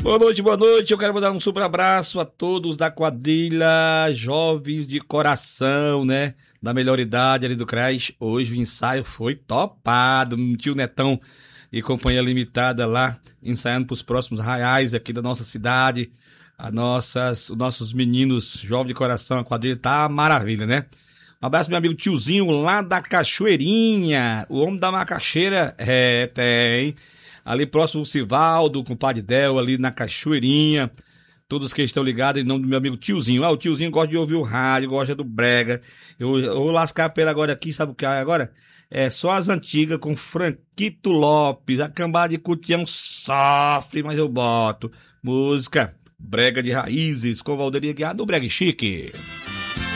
Boa noite, boa noite. Eu quero mandar um super abraço a todos da quadrilha Jovens de Coração, né? Da melhor idade ali do CRAS. Hoje o ensaio foi topado. Um tio Netão e companhia limitada lá, ensaiando para os próximos arraiais aqui da nossa cidade. Os nossos meninos Jovens de Coração, a quadrilha tá maravilha, né? Um abraço, meu amigo tiozinho lá da Cachoeirinha. O homem da macaxeira, tem. Ali próximo do Sivaldo, com o Padre Del, ali na Cachoeirinha. Todos que estão ligados em nome do meu amigo tiozinho. O tiozinho gosta de ouvir o rádio, gosta do brega. Eu vou lascar pra ele agora aqui, sabe o que é agora? É só as antigas com Franquito Lopes. A cambada de Cutião sofre, mas eu boto. Música brega de raízes com Valdemir Guiar do Brega Chique.